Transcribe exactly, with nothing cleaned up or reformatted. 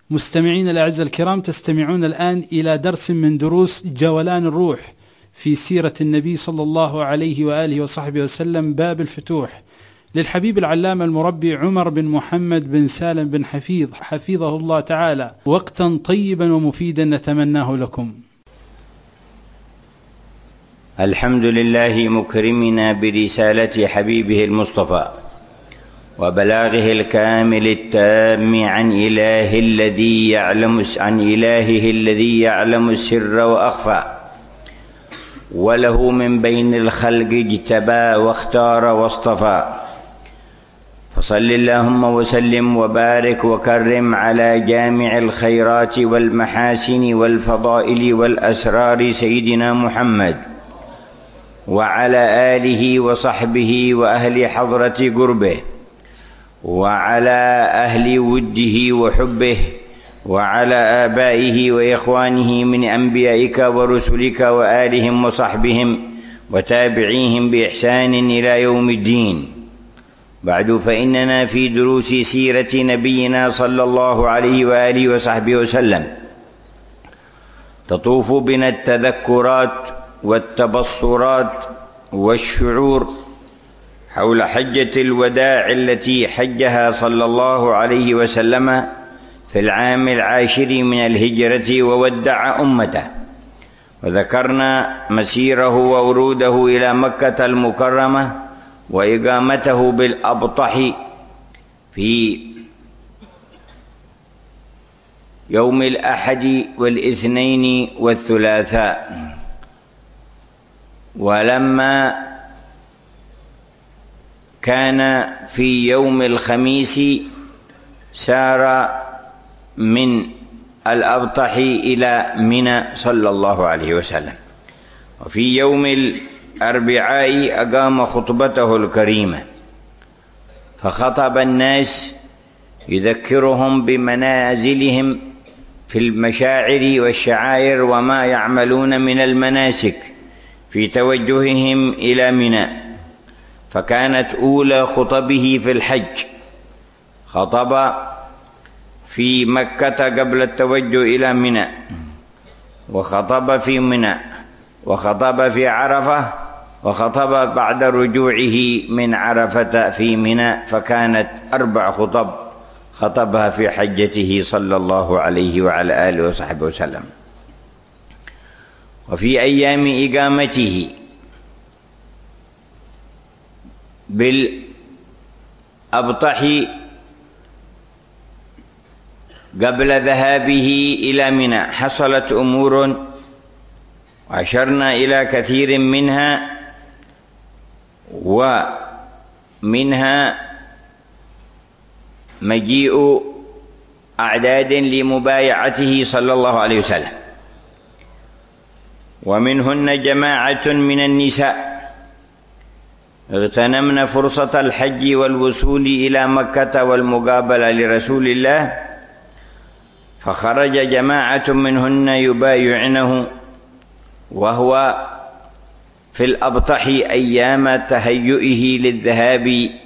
مستمعين الأعزاء الكرام، تستمعون الآن إلى درس من دروس جولان الروح في سيرة النبي صلى الله عليه وآله وصحبه وسلم، باب الفتوح، للحبيب العلامة المربي عمر بن محمد بن سالم بن حفيظ حفظه الله تعالى. وقتا طيبا ومفيدا نتمناه لكم. الحمد لله مكرمنا برسالة حبيبه المصطفى وبلاغه الكامل التام عن إله الذي يعلم عن إلهه الذي يعلم السر وأخفى، وله من بين الخلق اجتبى واختار واصطفى. فصل اللهم وسلم وبارك وكرم على جامع الخيرات والمحاسن والفضائل والأسرار سيدنا محمد وعلى آله وصحبه وأهل حضرة قربه وعلى أهل وده وحبه وعلى آبائه وإخوانه من أنبيائك ورسلك وآلهم وصحبهم وتابعيهم بإحسان إلى يوم الدين. بعد، فإننا في دروس سيرة نبينا صلى الله عليه وآله وصحبه وسلم تطوف بنا التذكرات والتبصرات والشعور حول حجة الوداع التي حجها صلى الله عليه وسلم في العام العاشر من الهجرة وودع أمته، وذكرنا مسيره ووروده إلى مكة المكرمة وإقامته بالأبطح في يوم الأحد والاثنين والثلاثاء. ولما كان في يوم الخميس سار من الأبطح إلى منى صلى الله عليه وسلم، وفي يوم الأربعاء أقام خطبته الكريمة فخطب الناس يذكرهم بمنازلهم في المشاعر والشعائر وما يعملون من المناسك في توجههم إلى منى. فكانت أولى خطبه في الحج خطب في مكة قبل التوجه إلى منى، وخطب في منى، وخطب في عرفة، وخطب بعد رجوعه من عرفة في منى، فكانت أربع خطب خطبها في حجته صلى الله عليه وعلى آله وصحبه وسلم. وفي أيام إقامته بالأبطح قبل ذهابه إلى منى حصلت أمور وأشرنا إلى كثير منها، ومنها مجيء أعداد لمبايعته صلى الله عليه وسلم، ومنهن جماعة من النساء اغتنمن فرصة الحج والوصول إلى مكة والمقابلة لرسول الله، فخرج جماعة منهن يبايعنه وهو في الأبطح أيام تهيئه للذهاب